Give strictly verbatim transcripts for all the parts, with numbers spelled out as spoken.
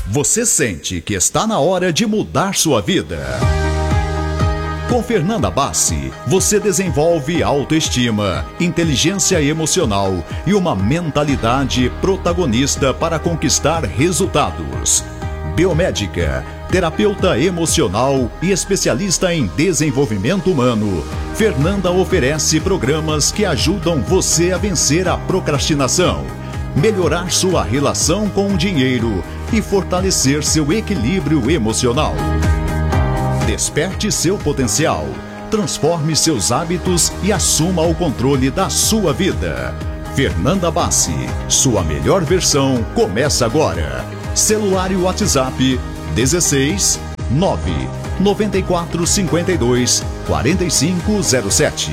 Você sente que está na hora de mudar sua vida? Com Fernanda Bassi, você desenvolve autoestima, inteligência emocional e uma mentalidade protagonista para conquistar resultados. Biomédica, terapeuta emocional e especialista em desenvolvimento humano, Fernanda oferece programas que ajudam você a vencer a procrastinação, melhorar sua relação com o dinheiro e fortalecer seu equilíbrio emocional. Desperte seu potencial, transforme seus hábitos e assuma o controle da sua vida. Fernanda Bassi, sua melhor versão começa agora. Celular e WhatsApp dezesseis nove nove quatro cinco dois quatro cinco zero sete.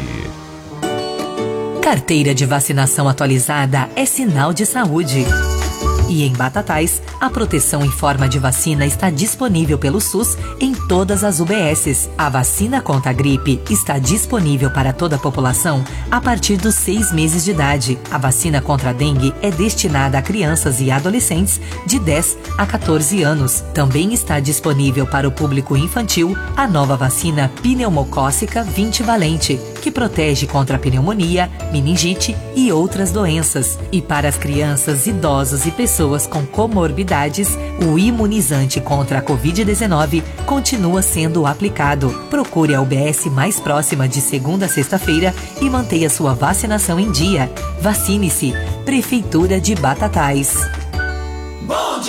Carteira de vacinação atualizada é sinal de saúde. E em Batatais, a proteção em forma de vacina está disponível pelo SUS em todas as U B Ss. A vacina contra a gripe está disponível para toda a população a partir dos seis meses de idade. A vacina contra a dengue é destinada a crianças e adolescentes de dez a quatorze anos. Também está disponível para o público infantil a nova vacina pneumocócica vinte valente, que protege contra a pneumonia, meningite e outras doenças. E para as crianças, idosos e pessoas com comorbidades, o imunizante contra a covid dezenove continua sendo aplicado. Procure a U B S mais próxima de segunda a sexta-feira e mantenha sua vacinação em dia. Vacine-se. Prefeitura de Batatais. Bom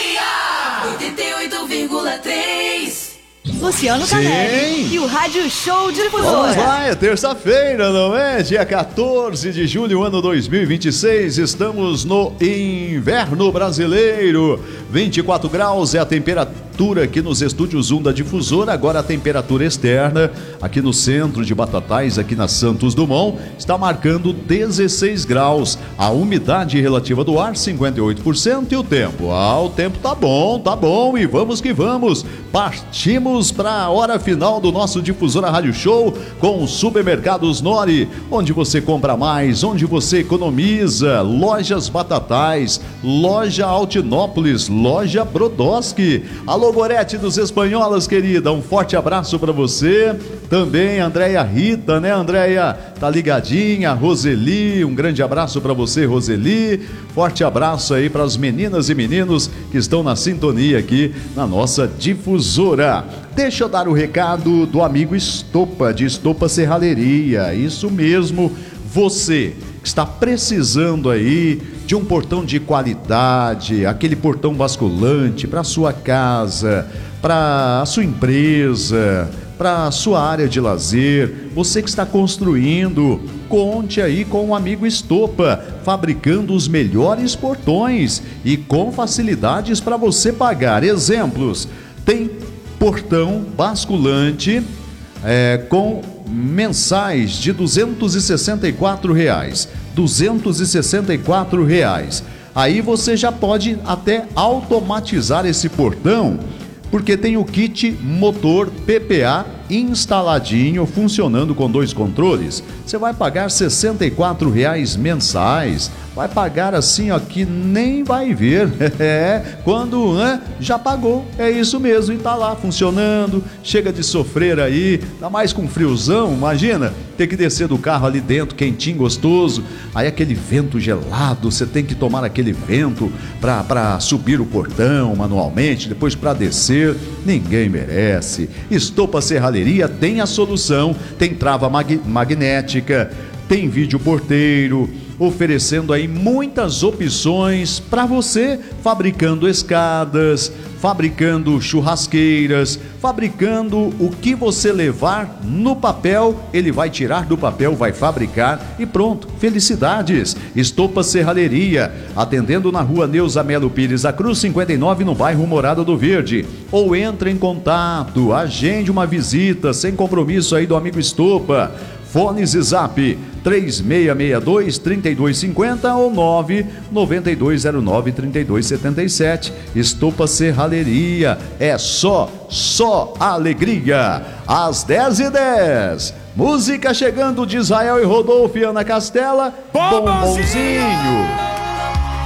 dia! oitenta e oito vírgula três. Luciano Canelli e o Rádio Show Difusora. Vamos lá, é terça-feira, não é? Dia quatorze de julho, ano dois mil e vinte e seis. Estamos no inverno brasileiro. vinte e quatro graus é a temperatura aqui nos estúdios um da Difusora. Agora a temperatura externa aqui no centro de Batatais, aqui na Santos Dumont, está marcando dezesseis graus. A umidade relativa do ar cinquenta e oito por cento e o tempo? Ah, o tempo tá bom, tá bom e vamos que vamos. Partimos para a hora final do nosso Difusora Rádio Show com Supermercados Nori, onde você compra mais, onde você economiza. Lojas Batatais, Loja Altinópolis, Loja Brodowski. Alô, Gorete dos Espanholas, querida, um forte abraço para você. Também Andréia Rita, né, Andréia? Tá ligadinha, Roseli, um grande abraço para você, Roseli. Forte abraço aí para as meninas e meninos que estão na sintonia aqui na nossa Difusora. Deixa eu dar o recado do amigo Estopa, de Estopa Serralheria. Isso mesmo, você que está precisando aí de um portão de qualidade, aquele portão basculante para sua casa, para a sua empresa, para a sua área de lazer, você que está construindo, conte aí com o amigo Estopa, fabricando os melhores portões e com facilidades para você pagar. Exemplos, tem portão basculante é, com mensais de duzentos e sessenta e quatro reais, duzentos e sessenta e quatro reais. Aí você já pode até automatizar esse portão, porque tem o kit motor P P A instaladinho, funcionando com dois controles. Você vai pagar sessenta e quatro reais mensais. Vai pagar assim, ó, que nem vai ver. É, quando né, já pagou. É isso mesmo, e tá lá funcionando. Chega de sofrer aí, tá mais com friozão, imagina, ter que descer do carro ali dentro, quentinho, gostoso. Aí aquele vento gelado, você tem que tomar aquele vento pra, pra subir o portão manualmente, depois pra descer. Ninguém merece. Estopa Serralheria tem a solução. Tem trava mag- magnética, tem vídeo porteiro, oferecendo aí muitas opções para você, fabricando escadas, fabricando churrasqueiras, fabricando o que você levar no papel, ele vai tirar do papel, vai fabricar e pronto, felicidades. Estopa Serralheria, atendendo na rua Neuza Melo Pires da Cruz, cinquenta e nove, no bairro Morada do Verde. Ou entre em contato, agende uma visita sem compromisso aí do amigo Estopa. Fones e Zap três seis seis dois, três dois cinco zero ou nove nove dois zero nove, três dois sete sete. Estopa Serralheria, é só, só alegria. Às dez e dez, música chegando de Israel e Rodolfo e Ana Castela, Bombonzinho.